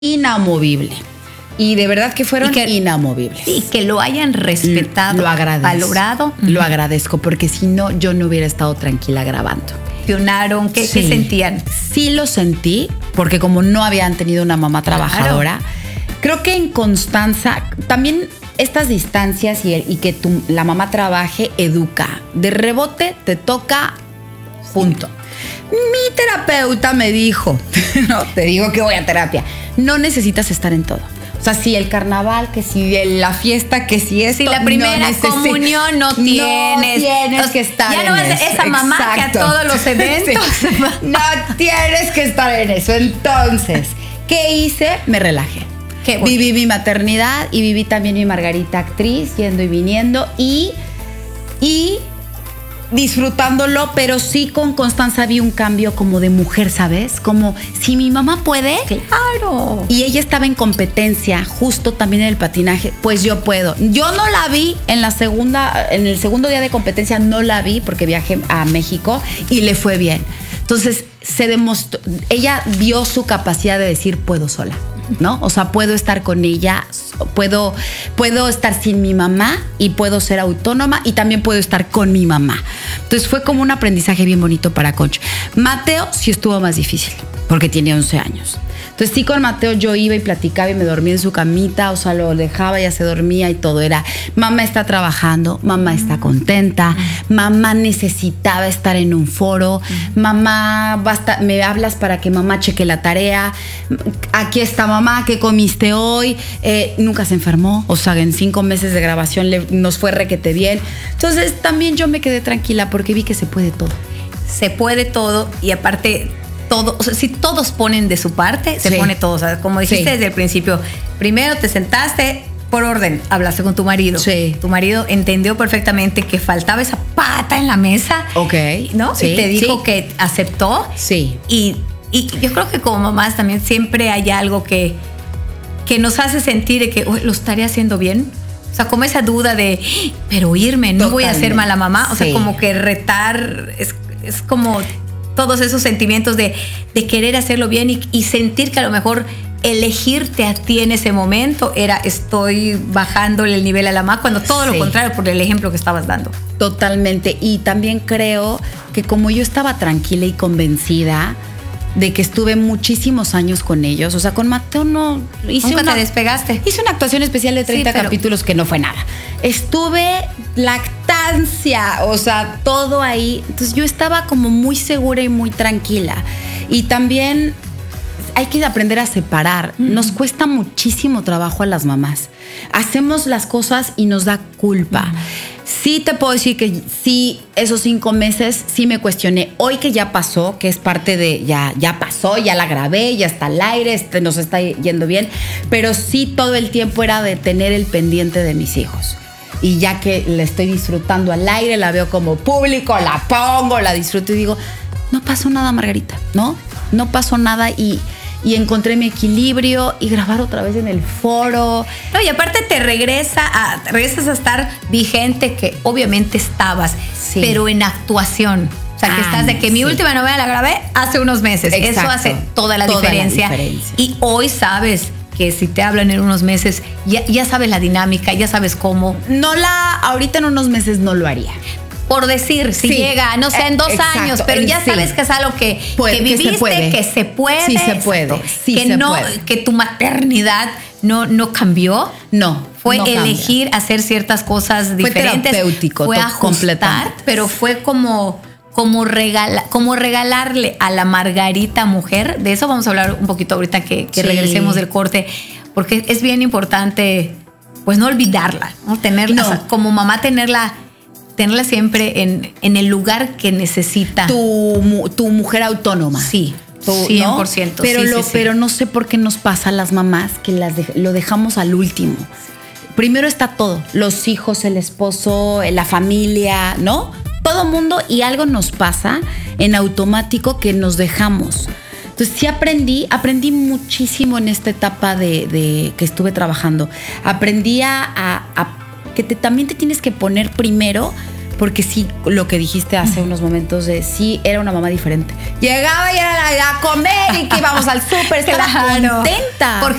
inamovible. Y de verdad que fueron inamovibles. Y que lo hayan respetado, lo agradezco, valorado. Lo agradezco, porque si no, yo no hubiera estado tranquila grabando. ¿Qué sentían? Sí lo sentí, porque como no habían tenido una mamá trabajadora, creo que en Constanza, también estas distancias y que la mamá trabaje, educa. De rebote te toca, punto. Mi terapeuta me dijo, no, te digo que voy a terapia, no necesitas estar en todo. O sea, si el carnaval, que si la fiesta, que si esto. Si la primera comunión no tienes que estar ya en no es eso. esa mamá que a todos los eventos. Sí. No tienes que estar en eso. Entonces, ¿qué hice? Me relajé. Viví mi maternidad y viví también mi Margarita actriz, yendo y viniendo y disfrutándolo, pero sí con Constanza vi un cambio como de mujer, ¿sabes? Como si mi mamá puede. Claro. Y ella estaba en competencia, justo también en el patinaje, pues yo puedo. Yo no la vi en el segundo día de competencia, no la vi porque viajé a México y le fue bien. Entonces se demostró, ella vio su capacidad de decir puedo sola, ¿no? O sea, puedo estar con ella, puedo estar sin mi mamá y puedo ser autónoma y también puedo estar con mi mamá. Entonces fue como un aprendizaje bien bonito para Concho. Mateo sí estuvo más difícil porque tiene 11 años. Entonces sí, con Mateo yo iba y platicaba y me dormía en su camita, o sea, lo dejaba, ya se dormía y todo. Era, mamá está trabajando, mamá está contenta, mamá necesitaba estar en un foro, mamá, me hablas para que mamá cheque la tarea, aquí está mamá, ¿qué comiste hoy? Nunca se enfermó, o sea, en 5 meses de grabación nos fue requete bien. Entonces también yo me quedé tranquila porque vi que se puede todo. Se puede todo y aparte... todo, o sea, si todos ponen de su parte, se pone todo. O sea, como dijiste desde el principio, primero te sentaste por orden, hablaste con tu marido. Sí. Tu marido entendió perfectamente que faltaba esa pata en la mesa. Ok. ¿No? Sí, y te dijo que aceptó. Sí. Y yo creo que como mamás también siempre hay algo que nos hace sentir de que lo estaría haciendo bien. O sea, como esa duda de, pero irme, no voy a ser mala mamá. O sea, como que retar es como... todos esos sentimientos de querer hacerlo bien y sentir que a lo mejor elegirte a ti en ese momento era estoy bajándole el nivel a la mamá, cuando todo lo contrario por el ejemplo que estabas dando. Totalmente. Y también creo que como yo estaba tranquila y convencida de que estuve muchísimos años con ellos, o sea, con Mateo no hice ¿Nunca te despegaste? Hice una actuación especial de 30 capítulos que no fue nada. Estuve lactancia, o sea, todo ahí. Entonces yo estaba como muy segura y muy tranquila. Y también hay que aprender a separar. Nos cuesta muchísimo trabajo a las mamás. Hacemos las cosas y nos da culpa. Sí te puedo decir que sí, esos 5 meses sí me cuestioné. Hoy que ya pasó, que es parte de ya pasó, ya la grabé, ya está al aire, nos está yendo bien. Pero sí todo el tiempo era de tener el pendiente de mis hijos. Y ya que la estoy disfrutando al aire, la veo como público, la pongo, la disfruto y digo, no pasó nada, Margarita, ¿no? No pasó nada y encontré mi equilibrio y grabar otra vez en el foro. No, y aparte te regresas a estar vigente, que obviamente estabas, pero en actuación. O sea, que estás de que mi última novela la grabé hace unos meses. Exacto. Eso hace toda la diferencia. Y hoy sabes que si te hablan en unos meses, ya sabes la dinámica, ya sabes cómo. Ahorita en unos meses no lo haría. Por decir, si llega, no sé, en 2 años, pero ya sabes que es algo que viviste, que se puede. Sí se puede. Sí que se no, puede. Que tu maternidad no cambió. No. Fue no elegir hacer ciertas cosas diferentes. Fue terapéutico. Fue ajustar, pero fue como regalarle a la Margarita mujer. De eso vamos a hablar un poquito ahorita que regresemos del corte, porque es bien importante, pues no olvidarla, ¿no? Tenerla, o sea, como mamá tenerla siempre en el lugar que necesita. Tu mujer autónoma. Sí, 100%. ¿no? Pero no sé por qué nos pasa a las mamás que lo dejamos al último. Primero está todo, los hijos, el esposo, la familia, ¿no? Todo mundo, y algo nos pasa en automático que nos dejamos. Entonces sí aprendí muchísimo en esta etapa de que estuve trabajando. Aprendí a que también te tienes que poner primero, porque sí, lo que dijiste hace unos momentos de sí, era una mamá diferente. Llegaba y era a comer y que íbamos al súper, estaba contenta. Porque